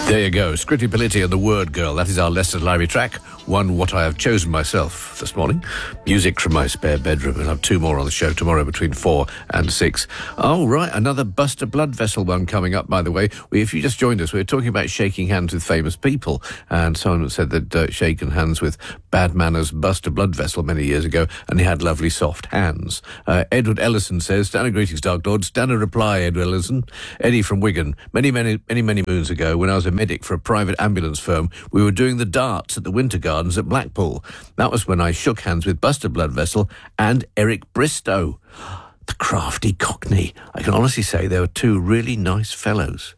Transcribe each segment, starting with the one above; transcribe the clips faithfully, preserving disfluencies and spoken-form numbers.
There you go, Scritti Politti and the Word Girl. That is our Leicester Library track. One, what I have chosen myself this morning. Music from my spare bedroom. We'll have two more on the show tomorrow between four and six. Oh, right, another Buster Blood Vessel one coming up, by the way. We, if you just joined us, we were talking about shaking hands with famous people. And someone said that uh, shaken hands with Bad Manners Buster Blood Vessel many years ago, and he had lovely soft hands. Uh, Edward Ellison says, standard greetings, Dark Lord. Standard reply, Edward Ellison. Eddie from Wigan. Many, many, many, many moons ago, when I was a medic for a private ambulance firm, we were doing the darts at the Winter Gardens at Blackpool. That was when I shook hands with Buster Blood Vessel and Eric Bristow. The crafty Cockney. I can honestly say they were two really nice fellows.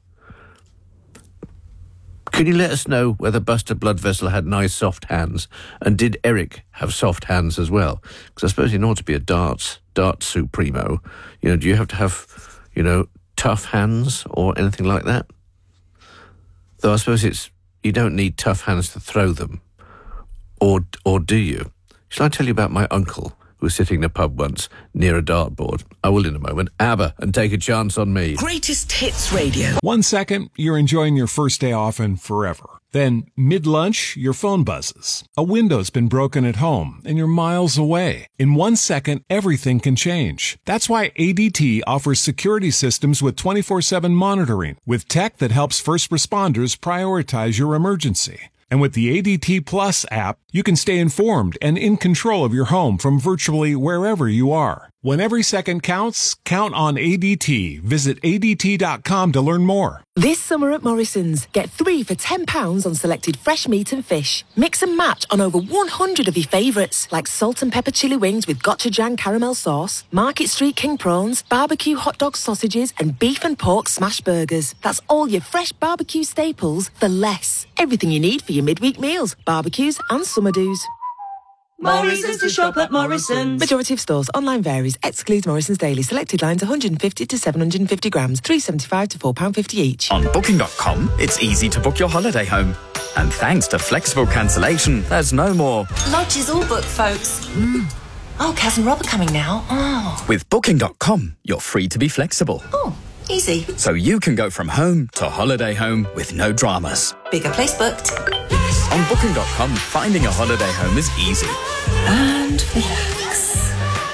Can you let us know whether Buster Blood Vessel had nice soft hands, and did Eric have soft hands as well? Because I suppose in order to be a darts, darts supremo, you know, do you have to have, you know, tough hands or anything like that? Though I suppose it's, you don't need tough hands to throw them. Or or do you? Shall I tell you about my uncle who was sitting in a pub once near a dartboard? I will in a moment. ABBA and Take a Chance on Me. Greatest Hits Radio. One second, you're enjoying your first day off and forever. Then, mid-lunch, your phone buzzes. A window's been broken at home, and you're miles away. In one second, everything can change. That's why A D T offers security systems with twenty-four seven monitoring, with tech that helps first responders prioritize your emergency. And with the A D T Plus app, you can stay informed and in control of your home from virtually wherever you are. When every second counts, count on A D T. Visit A D T dot com to learn more. This summer at Morrison's, get three for ten pounds on selected fresh meat and fish. Mix and match on over one hundred of your favourites, like salt and pepper chili wings with gochujang caramel sauce, Market Street King prawns, barbecue hot dog sausages, and beef and pork smash burgers. That's all your fresh barbecue staples for less. Everything you need for your midweek meals, barbecues and summer do's. Morrison's to shop at Morrison's. Majority of stores. Online varies. Excludes Morrison's Daily. Selected lines one hundred fifty to seven hundred fifty grams. three pounds seventy-five to four pounds fifty each. On Booking dot com, it's easy to book your holiday home. And thanks to flexible cancellation, there's no more. Lodge is all booked, folks. Mm. Oh, Kaz and Rob are coming now. Oh. With Booking dot com, you're free to be flexible. Oh, easy. So you can go from home to holiday home with no dramas. Bigger place booked. On Booking dot com, finding a holiday home is easy. And relax.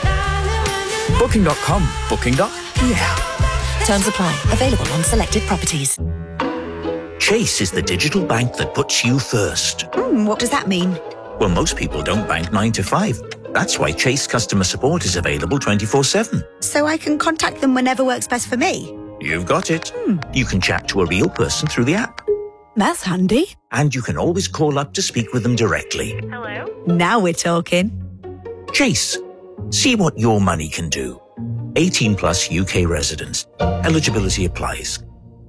Booking dot com. Booking. Yeah. Terms apply. Available on selected properties. Chase is the digital bank that puts you first. Mm, what does that mean? Well, most people don't bank nine to five. That's why Chase customer support is available twenty-four seven. So I can contact them whenever works best for me? You've got it. Hmm. You can chat to a real person through the app. That's handy. And you can always call up to speak with them directly. Hello? Now we're talking. Chase. See what your money can do. eighteen plus U K residents. Eligibility applies.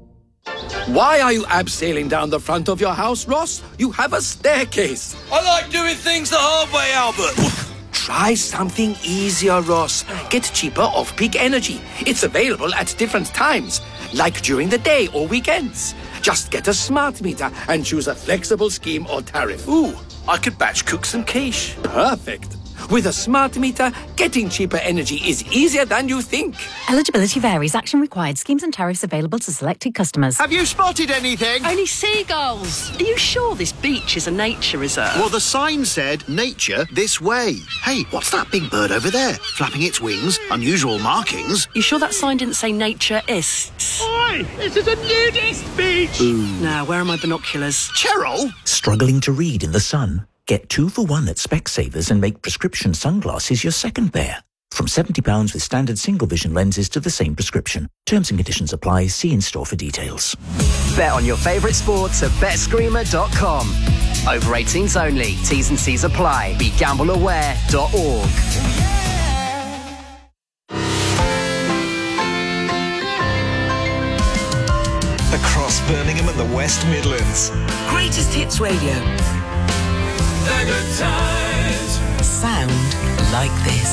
Why are you abseiling down the front of your house, Ross? You have a staircase. I like doing things the hard way, Albert. Try something easier, Ross. Get cheaper off-peak energy. It's available at different times, like during the day or weekends. Just get a smart meter and choose a flexible scheme or tariff. Ooh, I could batch cook some quiche. Perfect. With a smart meter, getting cheaper energy is easier than you think. Eligibility varies. Action required. Schemes and tariffs available to selected customers. Have you spotted anything? Only seagulls. Are you sure this beach is a nature reserve? Well, the sign said, nature this way. Hey, what's that big bird over there? Flapping its wings, unusual markings. You sure that sign didn't say naturists? Oi, this is a nudist beach. Ooh. Now, where are my binoculars? Cheryl? Struggling to read in the sun? Get two for one at Specsavers and make prescription sunglasses your second pair. From seventy pounds with standard single vision lenses to the same prescription. Terms and conditions apply. See in-store for details. Bet on your favourite sports at bet screamer dot com. Over eighteens only. T's and C's apply. Be gamble aware dot org. Across Birmingham and the West Midlands. Greatest Hits Radio. The good times. Sound like this.